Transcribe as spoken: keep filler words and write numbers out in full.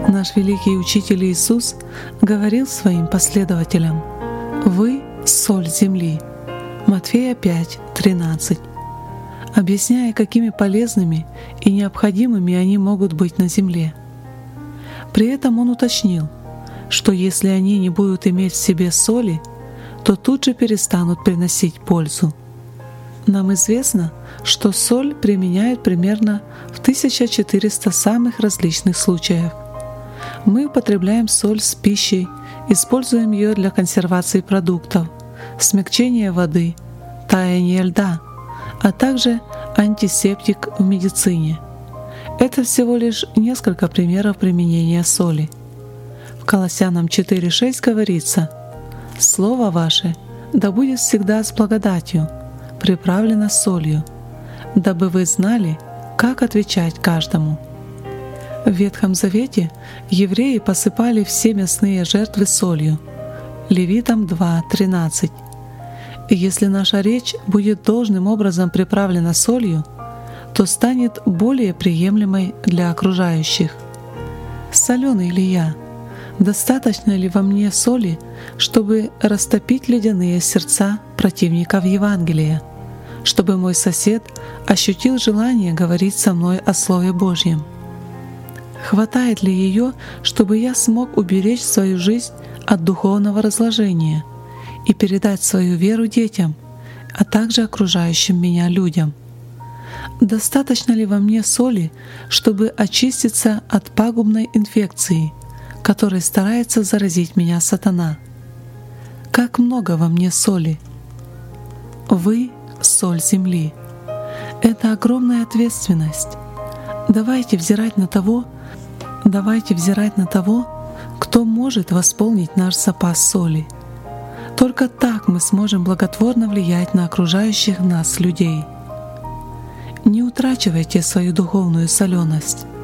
Наш великий Учитель Иисус говорил своим последователям: «Вы — соль земли». Матфея пять тринадцать. Объясняя, какими полезными и необходимыми они могут быть на земле. При этом Он уточнил, что если они не будут иметь в себе соли, то тут же перестанут приносить пользу. Нам известно, что соль применяют примерно в тысяча четыреста самых различных случаях. Мы употребляем соль с пищей, используем ее для консервации продуктов, смягчения воды, таяния льда, а также антисептик в медицине. Это всего лишь несколько примеров применения соли. В Колоссянам четыре шесть говорится: «Слово ваше да будет всегда с благодатью, приправлено солью, дабы вы знали, как отвечать каждому». В Ветхом Завете евреи посыпали все мясные жертвы солью. Левитам два тринадцать. И если наша речь будет должным образом приправлена солью, то станет более приемлемой для окружающих. Солёный ли я? Достаточно ли во мне соли, чтобы растопить ледяные сердца противников Евангелия, чтобы мой сосед ощутил желание говорить со мной о Слове Божьем? Хватает ли ее, чтобы я смог уберечь свою жизнь от духовного разложения и передать свою веру детям, а также окружающим меня людям? Достаточно ли во мне соли, чтобы очиститься от пагубной инфекции, которой старается заразить меня сатана? Как много во мне соли? Вы — соль земли. Это огромная ответственность. Давайте взирать на того, давайте взирать на того, кто может восполнить наш запас соли. Только так мы сможем благотворно влиять на окружающих нас людей. Не утрачивайте свою духовную соленость.